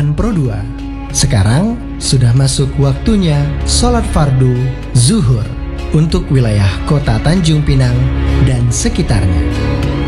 Unpan Pro 2. Sekarang sudah masuk waktunya sholat fardu zuhur untuk wilayah kota Tanjung Pinang dan sekitarnya.